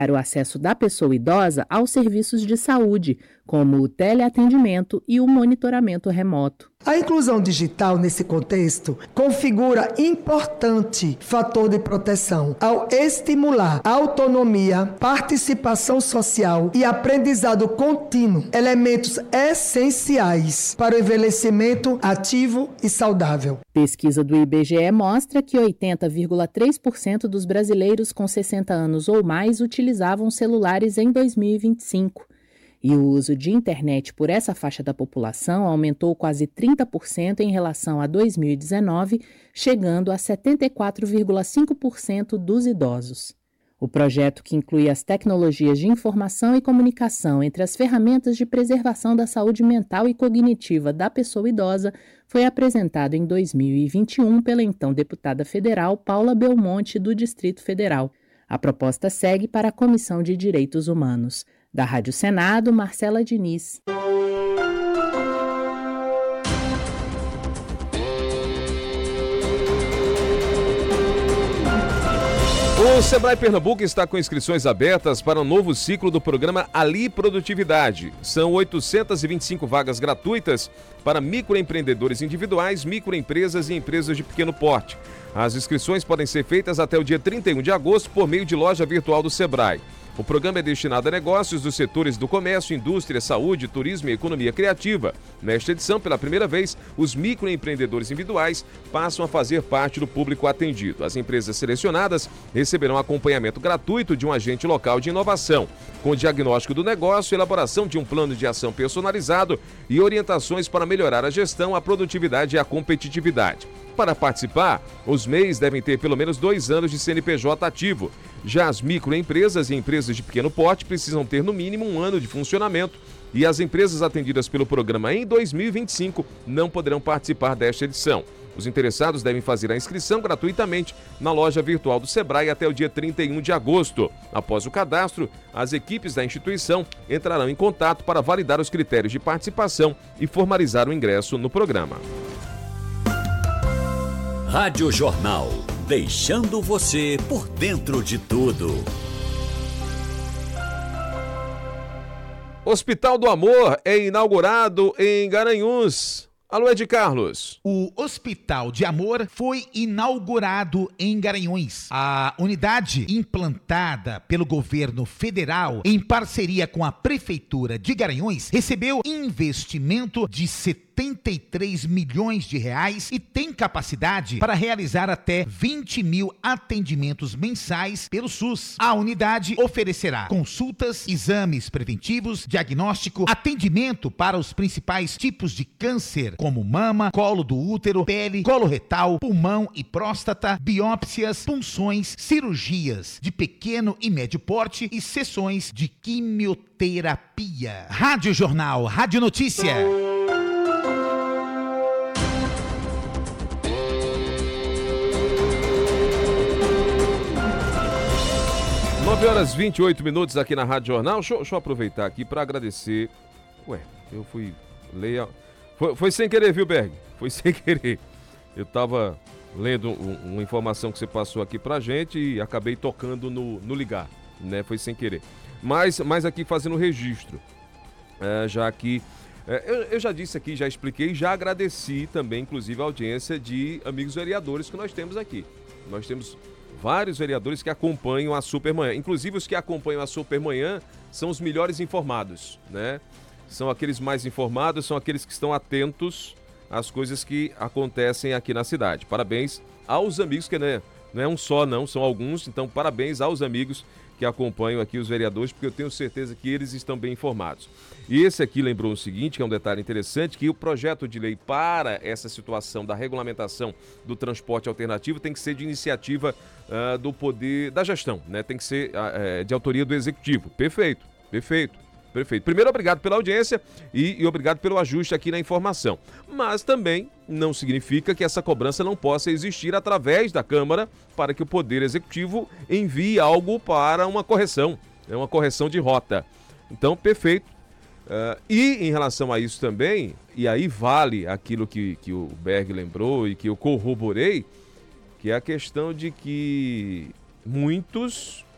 o acesso da pessoa idosa aos serviços de saúde, como o teleatendimento e o monitoramento remoto. A inclusão digital, nesse contexto, configura importante fator de proteção ao estimular autonomia, participação social e aprendizado contínuo, elementos essenciais para o envelhecimento ativo e saudável. Pesquisa do IBGE mostra que 80,3% dos brasileiros com 60 anos ou mais utilizavam celulares em 2025. E o uso de internet por essa faixa da população aumentou quase 30% em relação a 2019, chegando a 74,5% dos idosos. O projeto, que inclui as tecnologias de informação e comunicação entre as ferramentas de preservação da saúde mental e cognitiva da pessoa idosa, foi apresentado em 2021 pela então deputada federal Paula Belmonte, do Distrito Federal. A proposta segue para a Comissão de Direitos Humanos. Da Rádio Senado, Marcela Diniz. O Sebrae Pernambuco está com inscrições abertas para o novo ciclo do programa Ali Produtividade. São 825 vagas gratuitas para microempreendedores individuais, microempresas e empresas de pequeno porte. As inscrições podem ser feitas até o dia 31 de agosto por meio de loja virtual do Sebrae. O programa é destinado a negócios dos setores do comércio, indústria, saúde, turismo e economia criativa. Nesta edição, pela primeira vez, os microempreendedores individuais passam a fazer parte do público atendido. As empresas selecionadas receberão acompanhamento gratuito de um agente local de inovação, com diagnóstico do negócio, elaboração de um plano de ação personalizado e orientações para melhorar a gestão, a produtividade e a competitividade. Para participar, os MEIs devem ter pelo menos 2 anos de CNPJ ativo. Já as microempresas e empresas de pequeno porte precisam ter no mínimo 1 ano de funcionamento e as empresas atendidas pelo programa em 2025 não poderão participar desta edição. Os interessados devem fazer a inscrição gratuitamente na loja virtual do Sebrae até o dia 31 de agosto. Após o cadastro, as equipes da instituição entrarão em contato para validar os critérios de participação e formalizar o ingresso no programa. Rádio Jornal, deixando você por dentro de tudo. Hospital do Amor é inaugurado em Garanhuns. Alô, Ed Carlos. O Hospital de Amor foi inaugurado em Garanhuns. A unidade, implantada pelo governo federal em parceria com a Prefeitura de Garanhuns, recebeu investimento de 73 milhões de reais e tem capacidade para realizar até 20 mil atendimentos mensais pelo SUS. A unidade oferecerá consultas, exames preventivos, diagnóstico, atendimento para os principais tipos de câncer, como mama, colo do útero, pele, colo retal, pulmão e próstata, biópsias, punções, cirurgias de pequeno e médio porte e sessões de quimioterapia. Rádio Jornal, Rádio Notícia. 9 horas 28 minutos aqui na Rádio Jornal. Deixa eu aproveitar aqui para agradecer. Eu fui ler. Foi sem querer, viu, Berg? Foi sem querer. Eu estava lendo uma informação que você passou aqui pra gente e acabei tocando no ligar, né? Foi sem querer. Mas aqui fazendo o registro. Já que eu já disse aqui, já expliquei, já agradeci também, inclusive, a audiência de amigos vereadores que nós temos aqui. Nós temos vários vereadores que acompanham a Supermanhã. Inclusive, os que acompanham a Supermanhã são os melhores informados, né? São aqueles mais informados, são aqueles que estão atentos às coisas que acontecem aqui na cidade. Parabéns aos amigos, que não é um só não, são alguns. Então, parabéns aos amigos que acompanham aqui os vereadores, porque eu tenho certeza que eles estão bem informados. E esse aqui lembrou o seguinte, que é um detalhe interessante, que o projeto de lei para essa situação da regulamentação do transporte alternativo tem que ser de iniciativa do poder da gestão, né? Tem que ser de autoria do executivo. Perfeito. Primeiro, obrigado pela audiência e obrigado pelo ajuste aqui na informação. Mas também não significa que essa cobrança não possa existir através da Câmara para que o Poder Executivo envie algo para uma correção de rota. Então, perfeito. E em relação a isso também, e aí vale aquilo que o Berg lembrou e que eu corroborei, que é a questão de que muitos